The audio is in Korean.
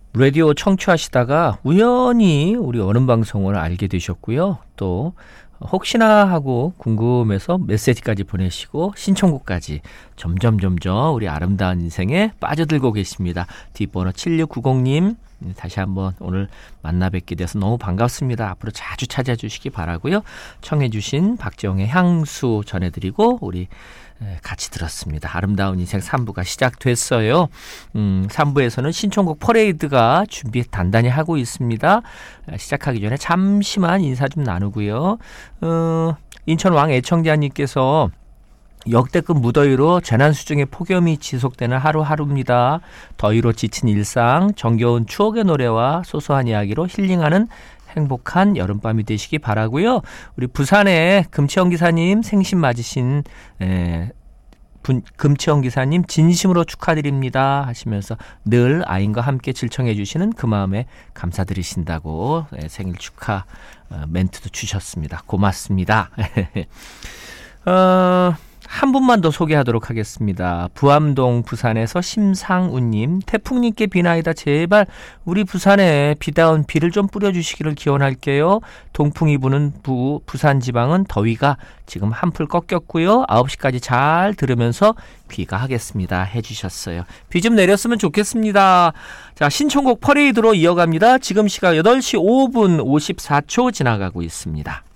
라디오 청취하시다가 우연히 우리 언음방송을 알게 되셨고요. 또 혹시나 하고 궁금해서 메시지까지 보내시고 신청곡까지 점점 우리 아름다운 인생에 빠져들고 계십니다. 뒷번호 7690님 다시 한번 오늘 만나 뵙게 돼서 너무 반갑습니다. 앞으로 자주 찾아주시기 바라고요. 청해 주신 박지영의 향수 전해드리고 우리 같이 들었습니다. 아름다운 인생 3부가 시작됐어요. 3부에서는 신청곡 퍼레이드가 준비 단단히 하고 있습니다. 시작하기 전에 잠시만 인사 좀 나누고요. 인천 왕 애청자님께서 역대급 무더위로 재난수중의 폭염이 지속되는 하루하루입니다. 더위로 지친 일상, 정겨운 추억의 노래와 소소한 이야기로 힐링하는 행복한 여름밤이 되시기 바라고요. 우리 부산의 금치영 기사님 생신 맞으신 금치영 기사님 진심으로 축하드립니다 하시면서 늘 아인과 함께 질청해 주시는 그 마음에 감사드리신다고 생일 축하 멘트도 주셨습니다. 고맙습니다. 한 분만 더 소개하도록 하겠습니다. 부암동 부산에서 심상우님, 태풍님께 비나이다 제발 우리 부산에 비다운 비를 좀 뿌려주시기를 기원할게요. 동풍이 부는 부산 지방은 더위가 지금 한풀 꺾였고요. 9시까지 잘 들으면서 귀가하겠습니다 해주셨어요. 비 좀 내렸으면 좋겠습니다. 자, 신청곡 퍼레이드로 이어갑니다. 지금 시각 8시 5분 54초 지나가고 있습니다.